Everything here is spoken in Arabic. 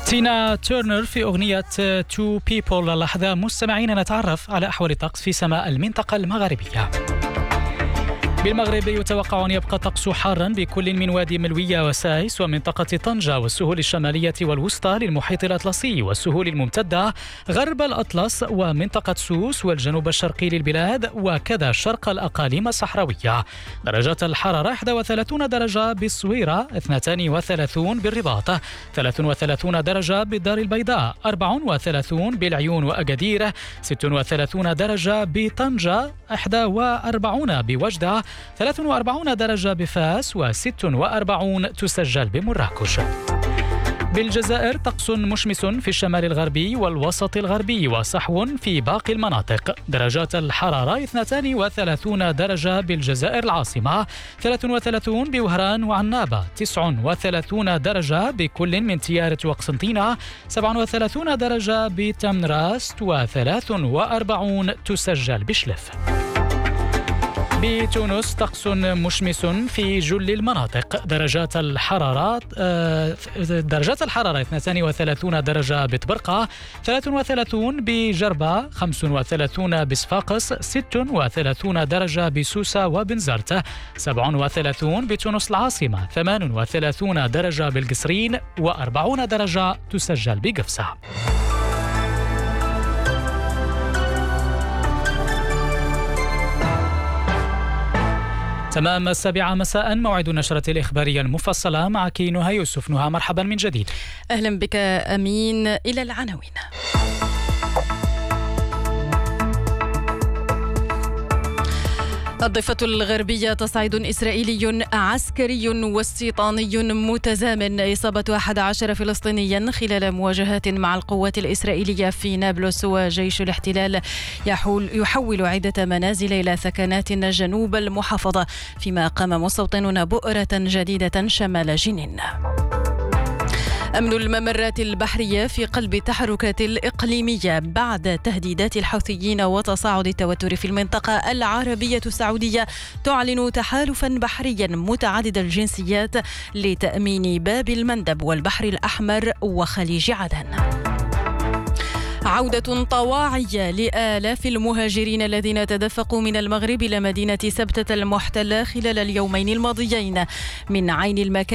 تينا تيرنر في أغنية تو بيبل. اللحظة مستمعين نتعرف على أحوال الطقس في سماء المنطقة المغربية. بالمغرب يتوقع أن يبقى الطقس حارا بكل من وادي ملوية وسايس ومنطقة طنجة والسهول الشمالية والوسطى للمحيط الأطلسي والسهول الممتدة غرب الأطلس ومنطقة سوس والجنوب الشرقي للبلاد وكذا شرق الأقاليم الصحراوية. درجات الحرارة 31 درجة بالصويرة، 32 بالرباط، 33 درجة بالدار البيضاء، 34 بالعيون وأكادير، 36 درجة بطنجة، 41 بوجدة، 43 درجة بفاس و46 تسجل بمراكش. بالجزائر طقس مشمس في الشمال الغربي والوسط الغربي وصحو في باقي المناطق. درجات الحرارة 32 درجة بالجزائر العاصمة، 33 بوهران وعنابة، 39 درجة بكل من تيارت وقسنطينة، 37 درجة بتمنراست و43 تسجل بشلف. بتونس طقس مشمس في جل المناطق. درجات الحرارة 32 درجة بطبرقة، 33 بجربة، 35 بصفاقس، 36 درجة بسوسة وبنزرت، 37 بتونس العاصمة، 38 درجة بالقصرين و40 درجة تسجل بقفصة. تمام 7 مساء موعد النشرة الإخبارية المفصلة، معك نهى يوسف. نهى مرحبا من جديد. أهلا بك أمين. إلى العناوين. الضفة الغربية تصعيد إسرائيلي عسكري واستيطاني متزامن، إصابة 11 فلسطينيا خلال مواجهات مع القوات الإسرائيلية في نابلس، وجيش الاحتلال يحول عدة منازل إلى ثكنات جنوب المحافظة، فيما قام مستوطنون بؤرة جديدة شمال جنين. أمن الممرات البحرية في قلب التحركات الإقليمية بعد تهديدات الحوثيين وتصاعد التوتر في المنطقة. العربية السعودية تعلن تحالفا بحريا متعدد الجنسيات لتأمين باب المندب والبحر الأحمر وخليج عدن. عودة طواعية لآلاف المهاجرين الذين تدفقوا من المغرب إلى مدينة سبتة المحتلة خلال اليومين الماضيين من عين المكان